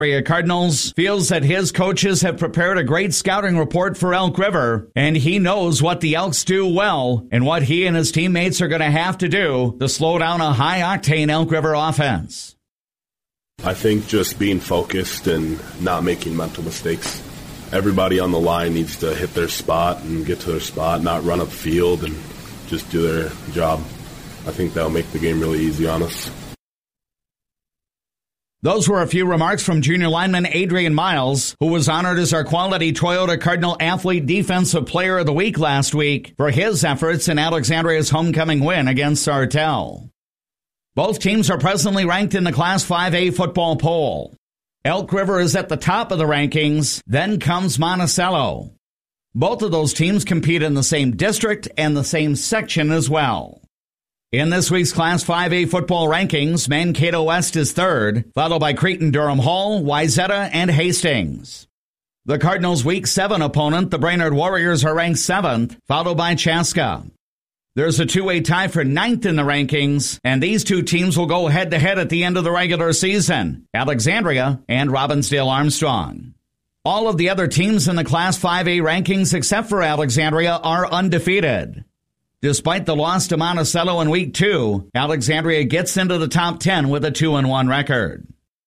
Cardinals feels that his coaches have prepared a great scouting report for Elk River, and he knows what the Elks do well and what he and his teammates are going to have to do to slow down a high-octane Elk River offense. I think just being focused and not making mental mistakes. Everybody on the line needs to hit their spot and get to their spot, not run upfield and just do their job. I think that'll make the game really easy on us. Those were a few remarks from junior lineman Adrian Miles, who was honored as our Quality Toyota Cardinal Athlete Defensive Player of the Week last week for his efforts in Alexandria's homecoming win against Sartell. Both teams are presently ranked in the Class 5A football poll. Elk River is at the top of the rankings, then comes Monticello. Both of those teams compete in the same district and the same section as well. In this week's Class 5A football rankings, Mankato West is third, followed by Creighton-Durham Hall, Wayzata, and Hastings. The Cardinals' Week 7 opponent, the Brainerd Warriors, are ranked 7th, followed by Chaska. There's a two-way tie for 9th in the rankings, and these two teams will go head-to-head at the end of the regular season, Alexandria and Robbinsdale Armstrong. All of the other teams in the Class 5A rankings except for Alexandria are undefeated. Despite the loss to Monticello in Week 2, Alexandria gets into the top 10 with a 2-1 record.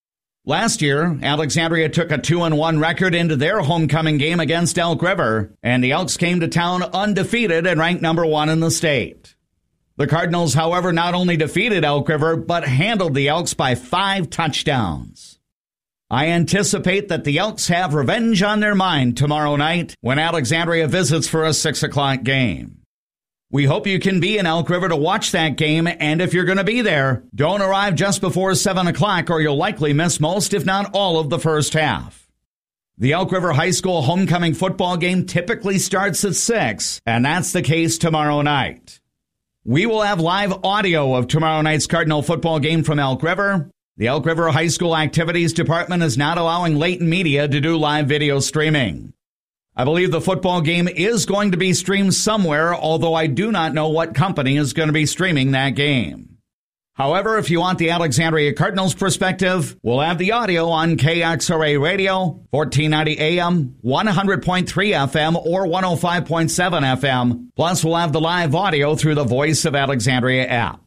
Last year, Alexandria took a 2-1 record into their homecoming game against Elk River, and the Elks came to town undefeated and ranked number 1 in the state. The Cardinals, however, not only defeated Elk River, but handled the Elks by 5 touchdowns. I anticipate that the Elks have revenge on their mind tomorrow night when Alexandria visits for a 6 o'clock game. We hope you can be in Elk River to watch that game, and if you're going to be there, don't arrive just before 7 o'clock or you'll likely miss most, if not all, of the first half. The Elk River High School homecoming football game typically starts at 6, and that's the case tomorrow night. We will have live audio of tomorrow night's Cardinal football game from Elk River. The Elk River High School Activities Department is not allowing Layton Media to do live video streaming. I believe the football game is going to be streamed somewhere, although I do not know what company is going to be streaming that game. However, if you want the Alexandria Cardinals perspective, we'll have the audio on KXRA Radio, 1490 AM, 100.3 FM, or 105.7 FM. Plus, we'll have the live audio through the Voice of Alexandria app.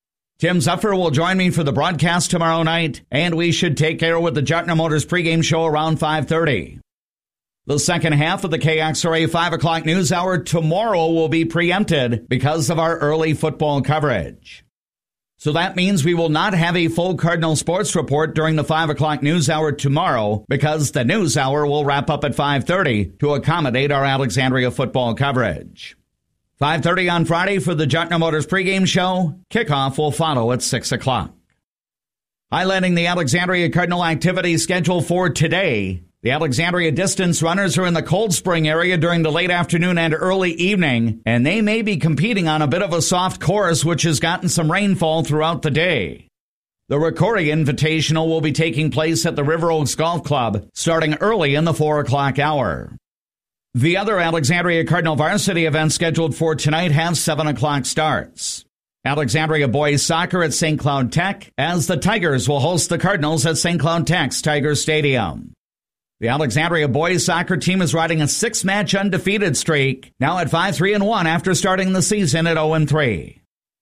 Tim Zuffer will join me for the broadcast tomorrow night, and we should take care with the Jutner Motors pregame show around 5:30. The second half of the KXRA 5 o'clock news hour tomorrow will be preempted because of our early football coverage. So that means we will not have a full Cardinal sports report during the 5 o'clock news hour tomorrow because the news hour will wrap up at 5:30 to accommodate our Alexandria football coverage. 5:30 on Friday for the Jutner Motors pregame show. Kickoff will follow at 6 o'clock. Highlighting the Alexandria Cardinal activity schedule for today, the Alexandria distance runners are in the Cold Spring area during the late afternoon and early evening, and they may be competing on a bit of a soft course which has gotten some rainfall throughout the day. The Ricori Invitational will be taking place at the River Oaks Golf Club starting early in the 4 o'clock hour. The other Alexandria Cardinal varsity events scheduled for tonight have 7 o'clock starts. Alexandria boys soccer at St. Cloud Tech, as the Tigers will host the Cardinals at St. Cloud Tech's Tiger Stadium. The Alexandria boys soccer team is riding a 6-match undefeated streak, now at 5-3-1 after starting the season at 0-3.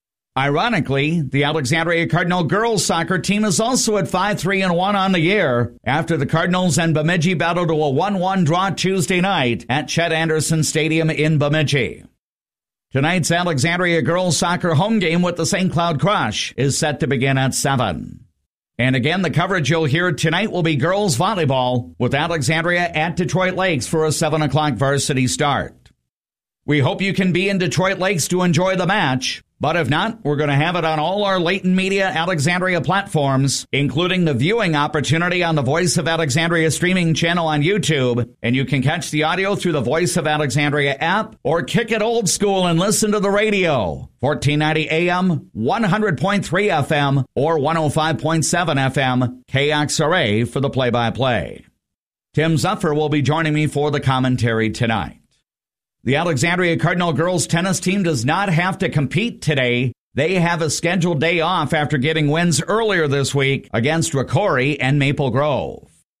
Ironically, the Alexandria Cardinal girls soccer team is also at 5-3-1 on the year after the Cardinals and Bemidji battled to a 1-1 draw Tuesday night at Chet Anderson Stadium in Bemidji. Tonight's Alexandria girls soccer home game with the St. Cloud Crush is set to begin at 7. And again, the coverage you'll hear tonight will be girls volleyball with Alexandria at Detroit Lakes for a 7 o'clock varsity start. We hope you can be in Detroit Lakes to enjoy the match, but if not, we're going to have it on all our Layton Media Alexandria platforms, including the viewing opportunity on the Voice of Alexandria streaming channel on YouTube, and you can catch the audio through the Voice of Alexandria app or kick it old school and listen to the radio, 1490 AM, 100.3 FM, or 105.7 FM, KXRA for the play-by-play. Tim Zuffer will be joining me for the commentary tonight. The Alexandria Cardinal girls tennis team does not have to compete today. They have a scheduled day off after getting wins earlier this week against Ricori and Maple Grove.